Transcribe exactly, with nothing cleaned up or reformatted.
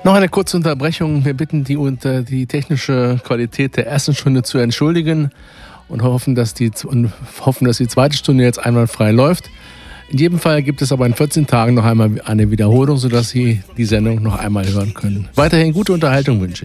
Noch eine kurze Unterbrechung. Wir bitten die, unter die technische Qualität der ersten Stunde zu entschuldigen und hoffen, dass die, und hoffen, dass die zweite Stunde jetzt einwandfrei läuft. In jedem Fall gibt es aber in vierzehn Tagen noch einmal eine Wiederholung, sodass Sie die Sendung noch einmal hören können. Weiterhin gute Unterhaltung wünsche ich.